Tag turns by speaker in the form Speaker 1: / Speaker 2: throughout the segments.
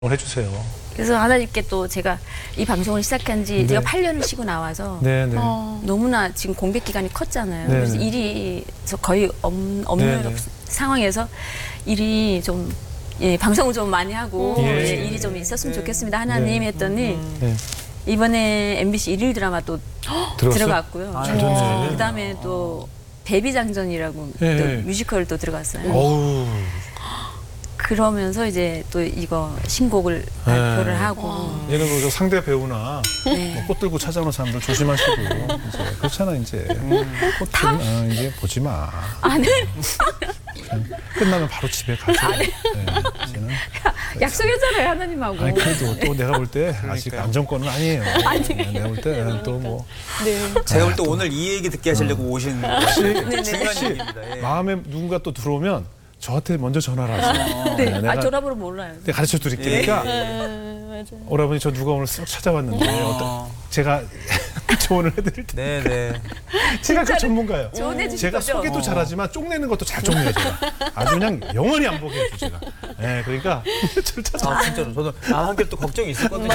Speaker 1: 해주세요.
Speaker 2: 그래서 하나님께 또 제가 이 방송을 시작한 지 제가 8년을 쉬고 나와서 너무나 지금 공백 기간이 컸잖아요. 그래서 일이 거의 없는 상황에서 일이 좀 방송을 좀 많이 하고 일이 좀 있었으면 좋겠습니다. 하나님 했더니 이번에 MBC 일일 드라마 또 들어갔고요. 그다음에 또 데뷔장전이라고 또 뮤지컬 또 들어갔어요. 그러면서 이제 또 이거 신곡을 발표를 하고.
Speaker 1: 얘는 뭐 상대 배우나 뭐 꽃 들고 찾아오는 사람들 조심하시고 이제 그렇잖아 이제. 꽃 이제 보지 마.
Speaker 2: 네.
Speaker 1: 끝나면 바로 집에 가죠. 이제는.
Speaker 2: 약속했잖아요 하나님하고.
Speaker 1: 아니 그래도 또 내가 볼 때 아직 안정권은 아니에요. 내가 볼 때 또 뭐.
Speaker 3: 제가 볼 때 오늘 이 얘기 듣게 하시려고 오신 중요한 얘기입니다.
Speaker 1: 마음에 누군가 또 들어오면 저한테 먼저 전화를 하세요.
Speaker 2: 내가 전화번호 몰라요.
Speaker 1: 내가 가르쳐 드릴 테니까. 오라버니 저 누가 오늘 쓱 찾아왔는데 제가 조언을 해드릴 텐데. 제가 그 전문가예요. 제가
Speaker 2: 거죠?
Speaker 1: 소개도 잘하지만 쪽내는 것도 잘 쪽내요. 제가. 아주 그냥 영원히 안 보게 해줘 제가. 그러니까 저를 찾아.
Speaker 3: 진짜로 저도 한결 또 걱정이 있었거든요.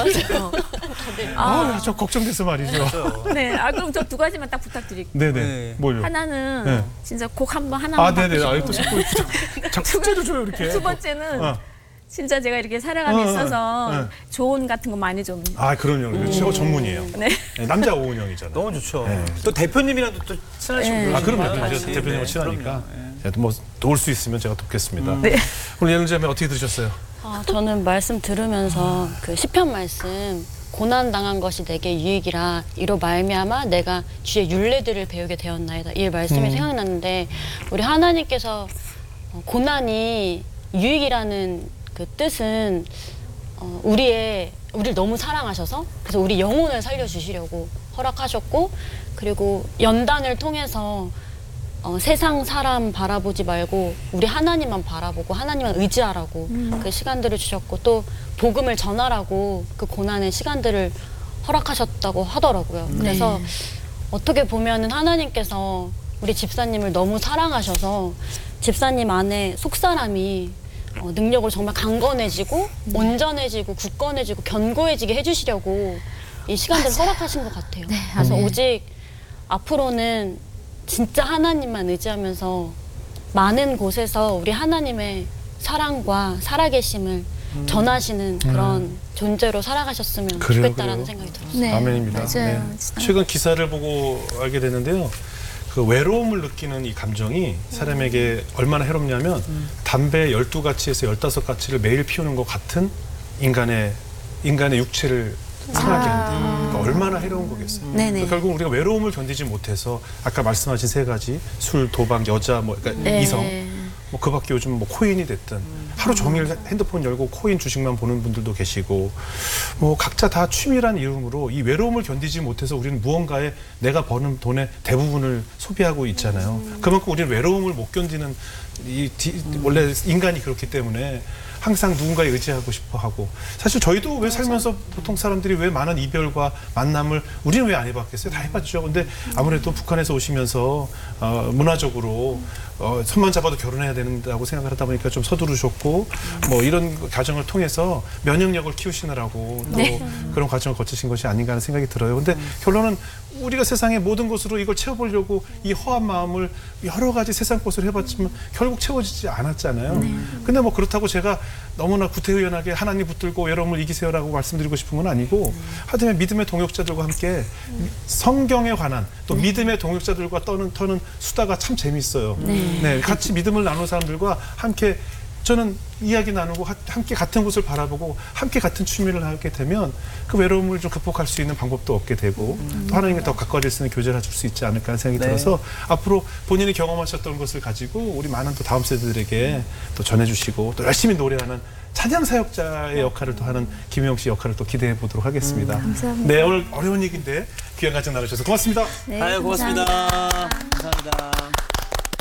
Speaker 1: 저 걱정돼서 말이죠.
Speaker 2: 그럼 저 두 가지만 딱 부탁드릴게요.
Speaker 1: 네네. 뭘요?
Speaker 2: 하나는 진짜 곡 하나만
Speaker 1: 네네. 또 자꾸 숙제도 줘요 이렇게.
Speaker 2: 두 번째는 진짜 제가 이렇게 살아감에 있어서 조언 같은 거 많이 좀.
Speaker 1: 그럼요. 최고 전문이에요. 남자 오은영이잖아요.
Speaker 3: 너무 좋죠. 또 대표님이랑도 또 친하시고.
Speaker 1: 그럼요. 대표님하고 친하니까. 뭐 도울 수 있으면 제가 돕겠습니다. 오늘 예능자매 어떻게 들으셨어요?
Speaker 4: 저는 말씀 들으면서 그 시편 말씀 고난 당한 것이 내게 유익이라 이로 말미암아 내가 주의 율례들을 배우게 되었나이다. 이 말씀이 생각났는데 우리 하나님께서 고난이 유익이라는 그 뜻은 우리를 너무 사랑하셔서 그래서 우리 영혼을 살려주시려고 허락하셨고 그리고 연단을 통해서 세상 사람 바라보지 말고 우리 하나님만 바라보고 하나님만 의지하라고 그 시간들을 주셨고 또 복음을 전하라고 그 고난의 시간들을 허락하셨다고 하더라고요. 그래서 어떻게 보면은 하나님께서 우리 집사님을 너무 사랑하셔서 집사님 안에 속사람이 능력을 정말 강건해지고 온전해지고 굳건해지고 견고해지게 해주시려고 이 시간들을 허락하신 것 같아요. 그래서 오직 앞으로는 진짜 하나님만 의지하면서 많은 곳에서 우리 하나님의 사랑과 살아계심을 전하시는 그런 존재로 살아가셨으면 좋겠다라는 생각이 들었어요.
Speaker 1: 아멘입니다.
Speaker 2: 맞아요.
Speaker 1: 최근 기사를 보고 알게 됐는데요. 그 외로움을 느끼는 이 감정이 사람에게 얼마나 해롭냐면 담배 12가치에서 15가치를 매일 피우는 것 같은 인간의 육체를 상하게 한다. 그러니까 얼마나 해로운 거겠어요. 그러니까 결국 우리가 외로움을 견디지 못해서 아까 말씀하신 세 가지 술, 도박, 여자, 그러니까 이성 그 밖에 요즘 코인이 됐든 하루 종일 핸드폰 열고 코인 주식만 보는 분들도 계시고 각자 다 취미란 이름으로 이 외로움을 견디지 못해서 우리는 무언가에 내가 버는 돈의 대부분을 소비하고 있잖아요. 그만큼 우리는 외로움을 못 견디는 원래 인간이 그렇기 때문에 항상 누군가에 의지하고 싶어 하고 사실 저희도 왜 살면서 보통 사람들이 왜 많은 이별과 만남을 우리는 왜 안 해봤겠어요? 다 해봤죠. 근데 아무래도 북한에서 오시면서 문화적으로 손만 잡아도 결혼해야 된다고 생각을 하다 보니까 좀 서두르셨고 이런 과정을 통해서 면역력을 키우시느라고 또 그런 과정을 거치신 것이 아닌가 하는 생각이 들어요. 근데 결론은 우리가 세상의 모든 것으로 이걸 채워보려고 이 허한 마음을 여러 가지 세상 것을 해봤지만 결국 채워지지 않았잖아요. 근데 그렇다고 제가 너무나 구태의연하게 하나님 붙들고 외로움을 이기세요라고 말씀드리고 싶은 건 아니고 하여튼 믿음의 동역자들과 함께 성경에 관한 또 믿음의 동역자들과 터는 수다가 참 재밌어요. 같이 믿음을 나누는 사람들과 함께 저는 이야기 나누고 함께 같은 곳을 바라보고 함께 같은 취미를 하게 되면 그 외로움을 좀 극복할 수 있는 방법도 얻게 되고 또 하나님께 더 가까워질 수 있는 교제를 해줄 수 있지 않을까 하는 생각이 들어서 앞으로 본인이 경험하셨던 것을 가지고 우리 많은 또 다음 세대들에게 또 전해주시고 또 열심히 노래하는 찬양 사역자의 역할을 또 하는 김혜영 씨 역할을 또 기대해 보도록 하겠습니다.
Speaker 2: 감사합니다.
Speaker 1: 오늘 어려운 얘기인데 귀한 가정 나눠주셔서 고맙습니다.
Speaker 3: 고맙습니다. 감사합니다.